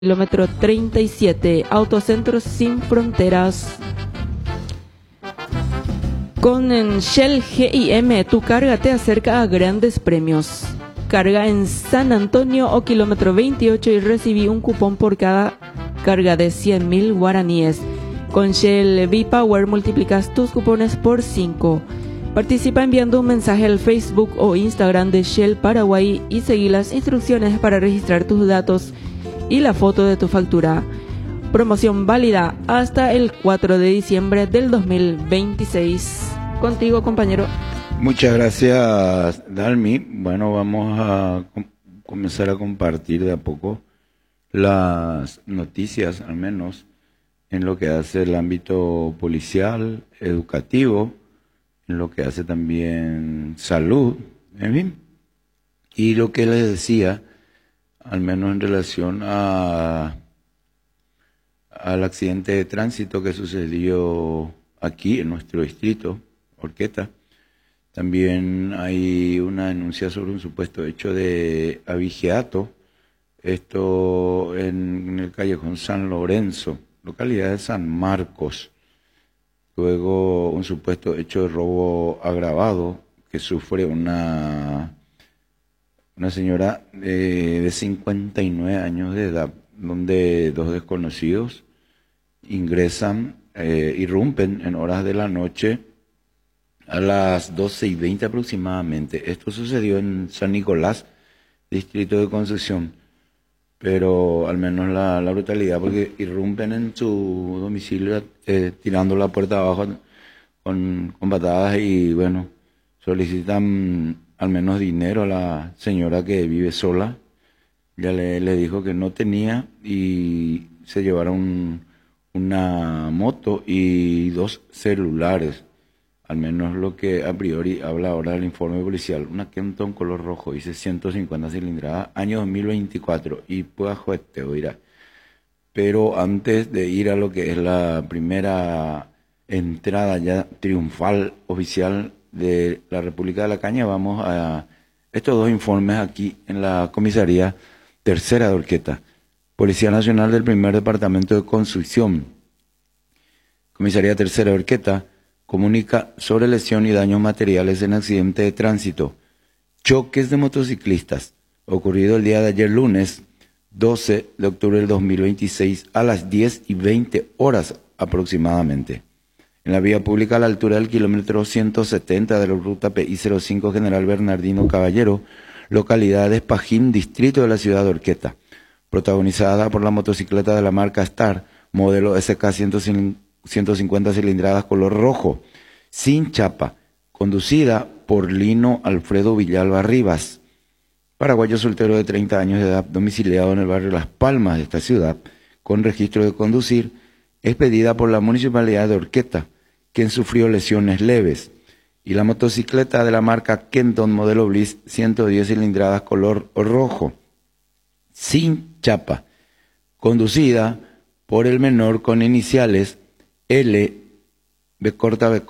kilómetro 37, Autocentros Sin Fronteras. Con Shell GIM, tu carga te acerca a grandes premios. Carga en San Antonio o kilómetro 28 y recibí un cupón por cada carga de 100.000 guaraníes. Con Shell V-Power multiplicas tus cupones por 5. Participa enviando un mensaje al Facebook o Instagram de Shell Paraguay y seguí las instrucciones para registrar tus datos y la foto de tu factura. Promoción válida hasta el 4 de diciembre del 2026. Contigo, compañero. Muchas gracias, Dalmi. Bueno, vamos a comenzar a compartir de a poco las noticias, al menos en lo que hace el ámbito policial, educativo, en lo que hace también salud, en fin. Y lo que les decía, al menos en relación al accidente de tránsito que sucedió aquí en nuestro distrito, Horqueta. También hay una denuncia sobre un supuesto hecho de abigeato, esto en el callejón San Lorenzo, localidad de San Marcos. Luego un supuesto hecho de robo agravado que sufre una señora de 59 años de edad, donde dos desconocidos irrumpen en horas de la noche a las 12:20 aproximadamente. Esto sucedió en San Nicolás, distrito de Concepción, pero al menos la brutalidad, porque irrumpen en su domicilio tirando la puerta abajo con patadas y bueno, solicitan al menos dinero a la señora que vive sola. Ya le dijo que no tenía y se llevaron una moto y 2 celulares. Al menos lo que a priori habla ahora el informe policial. Una Kenton color rojo, dice 150 cilindradas, año 2024. Y pues oirá. Pero antes de ir a lo que es la primera entrada ya triunfal oficial de la República de la Caña, vamos a estos dos informes aquí en la comisaría tercera de Horqueta. Policía Nacional del Primer Departamento de Construcción. Comisaría tercera de Horqueta comunica sobre lesión y daños materiales en accidente de tránsito. Choques de motociclistas, ocurrido el día de ayer lunes 12 de octubre del 2026 a las 10:20 aproximadamente. En la vía pública a la altura del kilómetro 170 de la ruta PI 05 General Bernardino Caballero, localidad de Espajín, distrito de la ciudad de Horqueta, protagonizada por la motocicleta de la marca Star, modelo SK 150 cilindradas color rojo, sin chapa, conducida por Lino Alfredo Villalba Rivas, paraguayo soltero de 30 años de edad, domiciliado en el barrio Las Palmas de esta ciudad, con registro de conducir, expedida por la Municipalidad de Horqueta, quien sufrió lesiones leves, y la motocicleta de la marca Kenton modelo Bliss 110 cilindradas color rojo, sin chapa, conducida por el menor con iniciales L, B corta,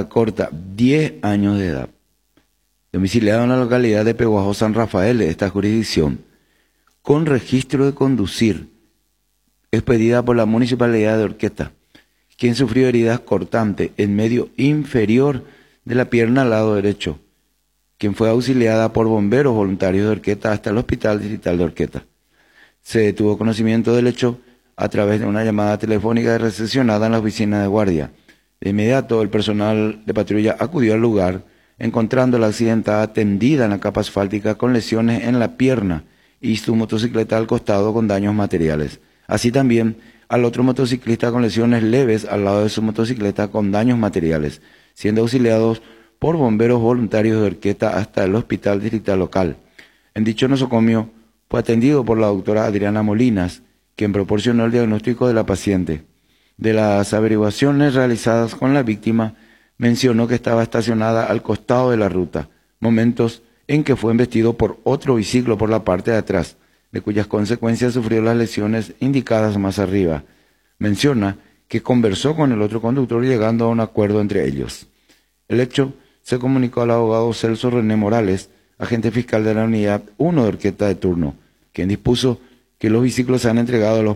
10 años de edad, domiciliado en la localidad de Peguajó San Rafael de esta jurisdicción, con registro de conducir, expedida por la Municipalidad de Horqueta, quien sufrió heridas cortantes en medio inferior de la pierna al lado derecho, quien fue auxiliada por bomberos voluntarios de Horqueta hasta el Hospital Distrital de Horqueta. Se tuvo conocimiento del hecho a través de una llamada telefónica recepcionada en la oficina de guardia. De inmediato, el personal de patrulla acudió al lugar, encontrando a la accidentada tendida en la capa asfáltica con lesiones en la pierna y su motocicleta al costado con daños materiales. Así también al otro motociclista con lesiones leves al lado de su motocicleta con daños materiales, siendo auxiliados por bomberos voluntarios de Horqueta hasta el hospital distrital local. En dicho nosocomio fue atendido por la doctora Adriana Molinas, quien proporcionó el diagnóstico de la paciente. De las averiguaciones realizadas con la víctima, mencionó que estaba estacionada al costado de la ruta, momentos en que fue embestido por otro biciclo por la parte de atrás, de cuyas consecuencias sufrió las lesiones indicadas más arriba. Menciona que conversó con el otro conductor llegando a un acuerdo entre ellos. El hecho se comunicó al abogado Celso René Morales, agente fiscal de la unidad 1 de Horqueta de turno, quien dispuso que los biciclos sean entregados a los